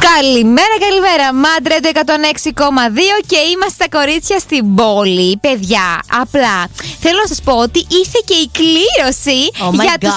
Καλημέρα, Μάντρε το 106,2 και είμαστε τα κορίτσια στην πόλη. Παιδιά, απλά θέλω να σας πω ότι ήρθε και η κλήρωση για τους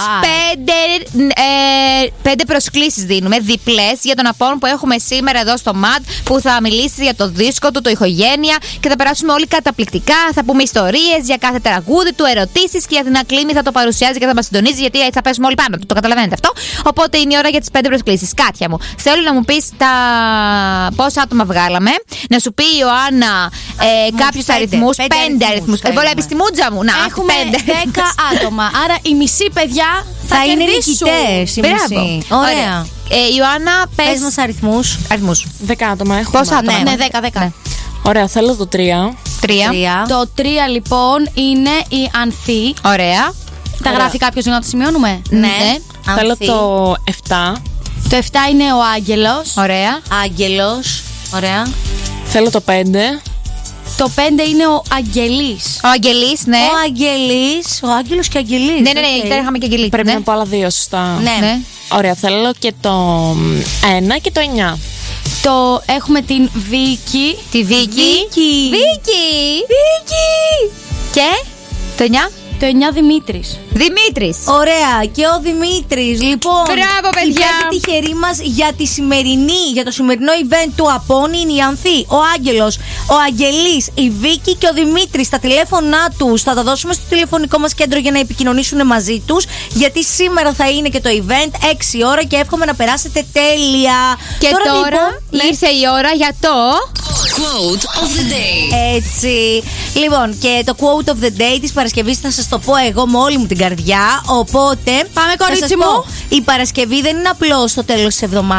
5 προσκλήσεις δίνουμε, διπλές, για τον Απόν που έχουμε σήμερα εδώ στο ΜΑΤ, που θα μιλήσει για το δίσκο του, το Ηχογένεια, και θα περάσουμε όλοι καταπληκτικά. Θα πούμε ιστορίες για κάθε τραγούδι του, ερωτήσεις, και για την Ακλήμη θα το παρουσιάζει και θα μας συντονίζει, γιατί θα πέσουμε όλοι πάνω του. Το καταλαβαίνετε αυτό. Οπότε είναι η ώρα για τις 5 προσκλήσεις. Κάτια μου, θέλω να μου πεις πόσα άτομα βγάλαμε. Να σου πει η Ιωάννα κάποιους αριθμούς. 5 αριθμούς. Βλέπεις τη μούτζα μου. Να, έχουμε 10 άτομα. Άρα οι μισοί παιδιά θα είναι νικητές. Μπράβο. Ωραία. Ιωάννα, πες μας αριθμούς. 10 άτομα έχουμε. Πόσα άτομα? Ναι, 10. Ναι. Ωραία, θέλω το 3. 3. Το 3 λοιπόν είναι η Ανθή. Ωραία. Τα γράφει κάποιος για να το σημειώνουμε? Ναι. Θέλω το 7. Το 7 είναι ο Άγγελος. Ωραία. Άγγελος. Ωραία. Θέλω το 5. Το 5 είναι ο Αγγελής. Ο Αγγελής, ναι. Ο Αγγελής. Ο Άγγελος και Αγγελής. Ναι, δεν είχαμε και Αγγελή. Πρέπει ναι. να πω άλλα 2, σωστά. Ναι. Ωραία, θέλω και το 1 και το 9. Έχουμε την Βίκη. Τη Βίκη. Βίκη. Και το 9. Το 9 Δημήτρης. Δημήτρης. Ωραία, και ο Δημήτρης. Λοιπόν, μπράβο, παιδιά. Η τυχερή μας για το σημερινό event του Απόν είναι η Ανθή, ο Άγγελος, ο Αγγελής, η Βίκη και ο Δημήτρης. Τα τηλέφωνά τους θα τα δώσουμε στο τηλεφωνικό μας κέντρο για να επικοινωνήσουν μαζί τους, γιατί σήμερα θα είναι και το event 6 ώρα και εύχομαι να περάσετε τέλεια. Και τώρα ήρθε η ώρα για το Quote of the day. Έτσι. Λοιπόν, και το quote of the day της Παρασκευής θα σας το πω εγώ με όλη μου την καρδιά. Οπότε, πάμε, κορίτσι μου. Η Παρασκευή δεν είναι απλώς το τέλος της εβδομάδας.